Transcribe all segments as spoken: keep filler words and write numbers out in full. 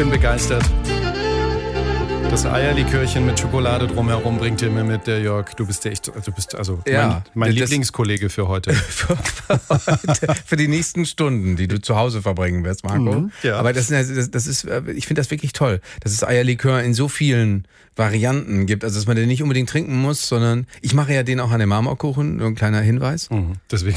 bin begeistert. Das Eierlikörchen mit Schokolade drumherum bringt ihr mir mit, der Jörg. Du bist ja echt, du bist also ja, mein, mein das, Lieblingskollege für heute. für, heute. Für die nächsten Stunden, die du zu Hause verbringen wirst, Marco. Mhm, ja. Aber das, das, das ist, ich finde das wirklich toll, dass es Eierlikör in so vielen Varianten gibt. Also, dass man den nicht unbedingt trinken muss, sondern ich mache ja den auch an den Marmorkuchen, nur ein kleiner Hinweis. Mhm, deswegen.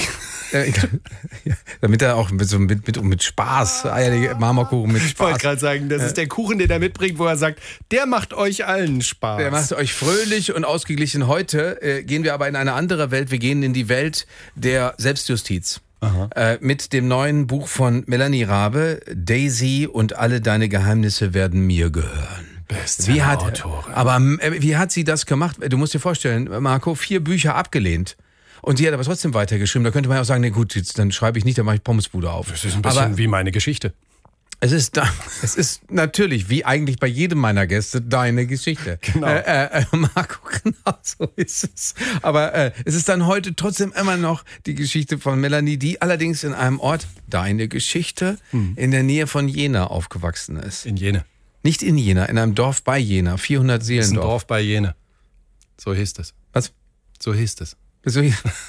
Ja, damit er auch mit, so mit, mit, mit Spaß, Eierlikör, Marmorkuchen mit Spaß. Ich wollte gerade sagen, das ist der Kuchen, den er mitbringt, wo er sagt, der macht euch allen Spaß. Der macht euch fröhlich und ausgeglichen. Heute äh, gehen wir aber in eine andere Welt. Wir gehen in die Welt der Selbstjustiz. Äh, mit dem neuen Buch von Melanie Rabe, Daisy und alle deine Geheimnisse werden mir gehören. Wie hat, aber äh, wie hat sie das gemacht? Du musst dir vorstellen, Marco, vier Bücher abgelehnt. Und sie hat aber trotzdem weitergeschrieben. Da könnte man ja auch sagen, nee gut, jetzt, dann schreibe ich nicht, dann mache ich Pommesbude auf. Das ist ein bisschen aber wie meine Geschichte. Es ist, da, es ist natürlich, wie eigentlich bei jedem meiner Gäste, deine Geschichte. Genau. Äh, äh, Marco, genau so ist es. Aber äh, es ist dann heute trotzdem immer noch die Geschichte von Melanie, die allerdings in einem Ort, deine Geschichte, hm. in der Nähe von Jena aufgewachsen ist. In Jena. Nicht in Jena, in einem Dorf bei Jena, vierhundert Seelendorf. Das ist ein Dorf bei Jena. So hieß es. Was? So hieß es. So,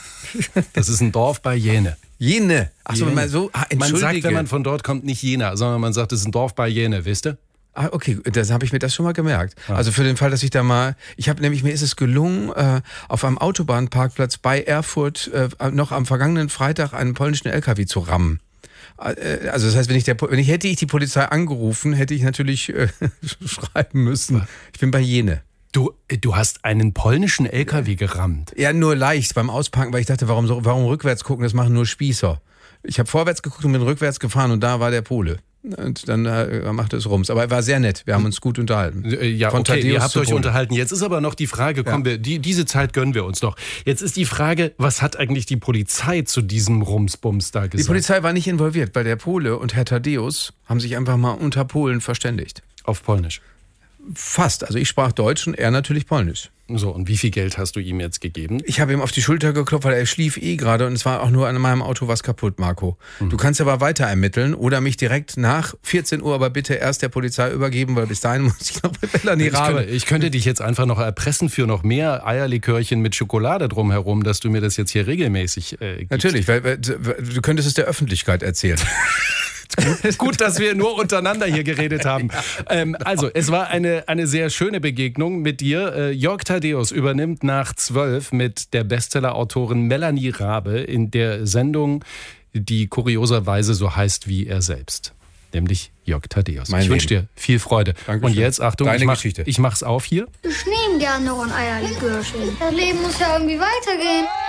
das ist ein Dorf bei Jena. Jene. Achso, Jene. mal so, ah, man entschuldige. sagt, wenn man von dort kommt, nicht Jena, sondern man sagt, es ist ein Dorf bei Jena, wisst ihr? Ah, okay, das habe ich mir das schon mal gemerkt. Ja. Also für den Fall, dass ich da mal, ich habe nämlich, mir ist es gelungen, äh, auf einem Autobahnparkplatz bei Erfurt äh, noch am vergangenen Freitag einen polnischen L K W zu rammen. Also das heißt, wenn ich, der, wenn ich hätte ich die Polizei angerufen, hätte ich natürlich äh, schreiben müssen. Ich bin bei Jene. Du, du hast einen polnischen L K W gerammt? Ja, nur leicht beim Ausparken, weil ich dachte, warum, so, warum rückwärts gucken, das machen nur Spießer. Ich habe vorwärts geguckt und bin rückwärts gefahren und da war der Pole. Und dann äh, machte es Rums. Aber er war sehr nett. Wir haben uns gut unterhalten. Ja, Von okay, Thaddäus ihr habt euch Pole. unterhalten. Jetzt ist aber noch die Frage, komm, ja. wir, die, diese Zeit gönnen wir uns noch. Jetzt ist die Frage, was hat eigentlich die Polizei zu diesem Rumsbums da gesagt? Die Polizei war nicht involviert, weil der Pole und Herr Thaddäus haben sich einfach mal unter Polen verständigt. Auf Polnisch? Fast. Also ich sprach Deutsch und er natürlich Polnisch. So, und wie viel Geld hast du ihm jetzt gegeben? Ich habe ihm auf die Schulter geklopft, weil er schlief eh gerade und es war auch nur an meinem Auto was kaputt, Marco. Mhm. Du kannst aber weiter ermitteln oder mich direkt nach vierzehn Uhr aber bitte erst der Polizei übergeben, weil bis dahin muss ich noch mit Melanie Rabe. Ich könnte, ich könnte dich jetzt einfach noch erpressen für noch mehr Eierlikörchen mit Schokolade drumherum, dass du mir das jetzt hier regelmäßig äh, gibst. Natürlich, weil, weil du könntest es der Öffentlichkeit erzählen. Gut, dass wir nur untereinander hier geredet haben. Ähm, also, es war eine, eine sehr schöne Begegnung mit dir. Äh, Jörg Thaddäus übernimmt nach zwölf mit der Bestseller-Autorin Melanie Rabe in der Sendung, die kurioserweise so heißt wie er selbst. Nämlich Jörg Thaddäus. Mein ich wünsche dir viel Freude. Dankeschön. Und jetzt, Achtung, Deine ich, mach, Geschichte. ich mach's auf hier. Ich nehme gerne noch ein Eierlikörchen. Das Leben muss ja irgendwie weitergehen.